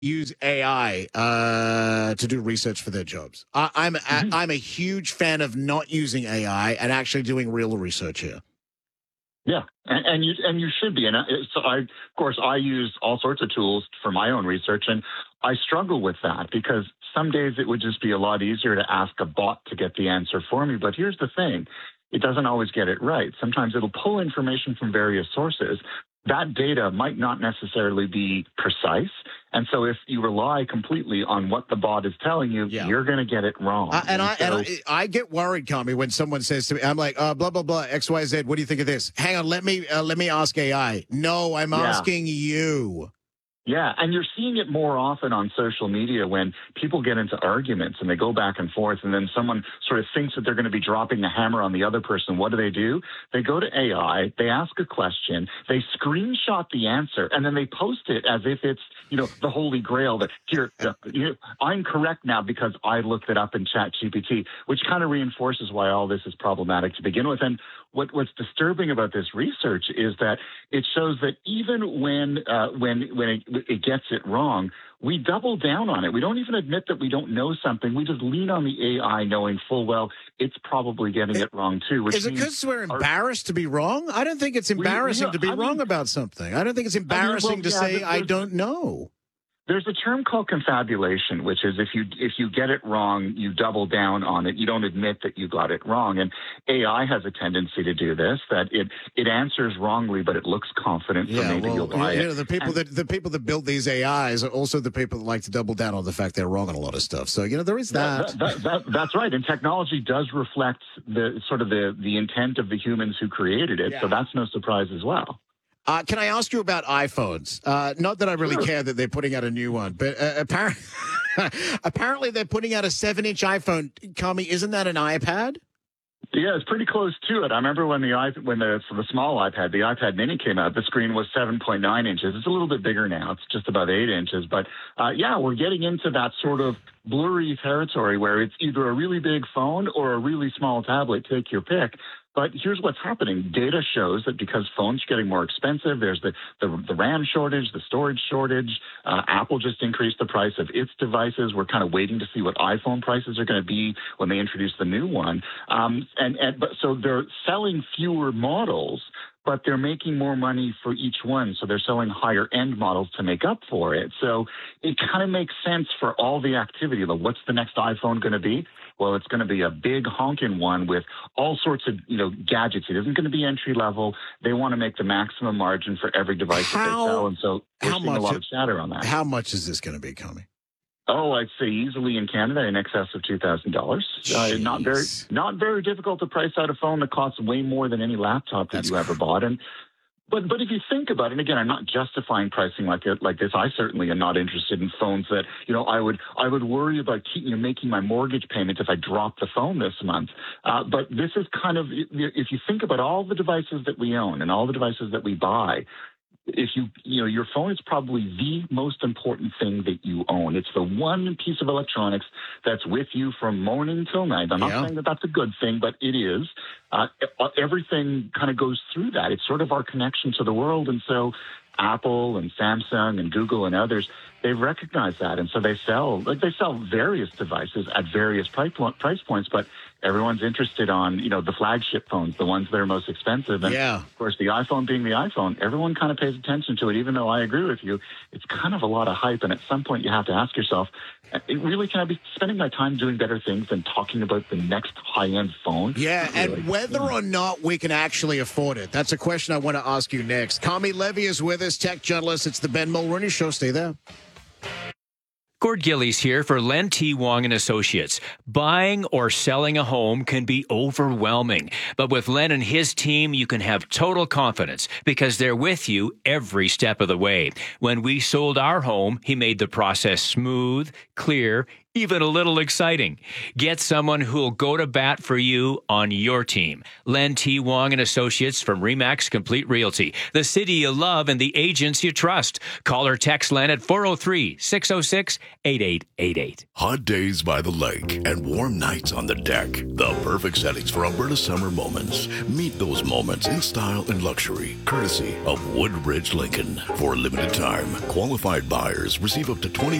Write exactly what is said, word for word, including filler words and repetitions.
use A I uh, to do research for their jobs. I, I'm Mm-hmm. a, I'm a huge fan of not using A I and actually doing real research here. Yeah, and, and you and you should be. And I, so, I, of course, I use all sorts of tools for my own research, and I struggle with that because some days it would just be a lot easier to ask a bot to get the answer for me. But here's the thing: it doesn't always get it right. Sometimes it'll pull information from various sources. That data might not necessarily be precise. And so if you rely completely on what the bot is telling you, Yeah. you're going to get it wrong. Uh, and and I so, and I, I get worried, Kami, when someone says to me, I'm like, uh, blah, blah, blah, X, Y, Z. What do you think of this? Hang on, let me uh, let me ask A I. No, I'm Yeah. asking you. Yeah, and you're seeing it more often on social media when people get into arguments and they go back and forth, and then someone sort of thinks that they're going to be dropping the hammer on the other person. What do they do? They go to A I, they ask a question, they screenshot the answer, and then they post it as if it's, you know, the holy grail that here, uh, you know, I'm correct now because I looked it up in ChatGPT, which kind of reinforces why all this is problematic to begin with. And what, what's disturbing about this research is that it shows that even when uh, when when it, it gets it wrong, we double down on it. We don't even admit that we don't know something. We just lean on the A I, knowing full well it's probably getting it, it wrong too. Which is it because we're embarrassed our, to be wrong? I don't think it's embarrassing we, we, to be I wrong mean, about something. I don't think it's embarrassing I mean, well, to yeah, say I don't know. There's a term called confabulation, which is if you if you get it wrong, you double down on it. You don't admit that you got it wrong. And A I has a tendency to do this, that it it answers wrongly, but it looks confident, so yeah, maybe well, you'll buy you it. know, the people and, that the people that build these A Is are also the people that like to double down on the fact they're wrong on a lot of stuff. So, you know, there is that. that, that, that that's right. And technology does reflect the sort of the, the intent of the humans who created it. Yeah. So that's no surprise as well. Uh, can I ask you about iPhones? Uh, not that I really Sure. care that they're putting out a new one, but uh, apparently, apparently they're putting out a seven-inch iPhone. Kami, isn't that an iPad? Yeah, it's pretty close to it. I remember when the when the so the small iPad, the iPad Mini came out, the screen was seven point nine inches. It's a little bit bigger now. It's just about eight inches. But uh, yeah, we're getting into that sort of blurry territory where it's either a really big phone or a really small tablet. Take your pick. But here's what's happening. Data shows that because phones are getting more expensive, there's the, the, the RAM shortage, the storage shortage. Uh, Apple just increased the price of its devices. We're kind of waiting to see what iPhone prices are going to be when they introduce the new one. Um, and, and but so they're selling fewer models, but they're making more money for each one. So they're selling higher end models to make up for it. So it kind of makes sense for all the activity. Like, what's the next iPhone going to be? Well, it's going to be a big honking one with all sorts of, you know, gadgets. It isn't going to be entry level. They want to make the maximum margin for every device how, that they sell. And so we're seeing a lot it, of chatter on that. How much is this going to be, Kami? Oh, I'd say easily in Canada in excess of two thousand dollars. Uh, not very, not very difficult to price out a phone that costs way more than any laptop that That's you ever bought. And but but if you think about it, and again, I'm not justifying pricing like it like this. I certainly am not interested in phones that, you know, I would I would worry about keeping you know, making my mortgage payment if I drop the phone this month. Uh, but this is kind of, if you think about all the devices that we own and all the devices that we buy, if you, you know, your phone is probably the most important thing that you own. It's the one piece of electronics that's with you from morning till night. I'm Yeah. not saying that that's a good thing, but it is. Uh, everything kind of goes through that. It's sort of our connection to the world. And so Apple and Samsung and Google and others, they've recognized that. And so they sell, like they sell various devices at various price price points, but everyone's interested on, you know, the flagship phones, the ones that are most expensive. And yeah. of course, the iPhone being the iPhone, everyone kind of pays attention to it, even though I agree with you. It's kind of a lot of hype. And at some point, you have to ask yourself, it really, can I be spending my time doing better things than talking about the next high-end phone? Yeah, really. and whether or not we can actually afford it. That's a question I want to ask you next. Kami Levy is with us, tech journalist. It's the Ben Mulroney Show. Stay there. Gord Gillies here for Len T. Wong and Associates. Buying or selling a home can be overwhelming, but with Len and his team, you can have total confidence because they're with you every step of the way. When we sold our home, he made the process smooth, clear, even a little exciting. Get someone who'll go to bat for you on your team. Len T. Wong and Associates from Remax Complete Realty. The city you love and the agents you trust. Call or text Len at four oh three, six oh six, eight eight eight eight. Hot days by the lake and warm nights on the deck. The perfect settings for Alberta summer moments. Meet those moments in style and luxury, courtesy of Woodbridge Lincoln. For a limited time, qualified buyers receive up to twenty